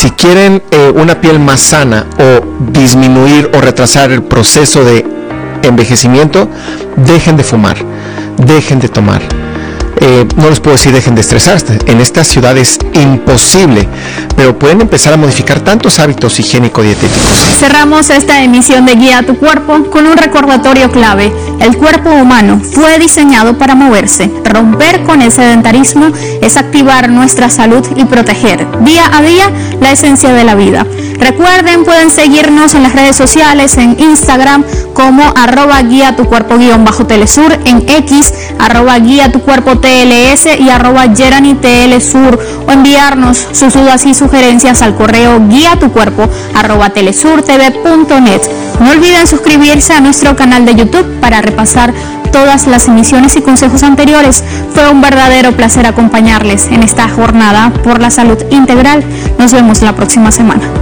Si quieren una piel más sana o disminuir o retrasar el proceso de envejecimiento, dejen de fumar, dejen de tomar. No les puedo decir dejen de estresarse, en esta ciudad es imposible, pero pueden empezar a modificar tantos hábitos higiénico-dietéticos. Cerramos esta emisión de Guía a tu Cuerpo con un recordatorio clave. El cuerpo humano fue diseñado para moverse. Romper con el sedentarismo es activar nuestra salud y proteger día a día la esencia de la vida. Recuerden, pueden seguirnos en las redes sociales, en Instagram como @guiatucuerpo_telesur, en X @guiatucuerpo_tls y @geranitlsur, o enviarnos sus dudas y sugerencias al correo guiatucuerpo@telesurtv.net. No olviden suscribirse a nuestro canal de YouTube para repasar todas las emisiones y consejos anteriores. Fue un verdadero placer acompañarles en esta jornada por la salud integral. Nos vemos la próxima semana.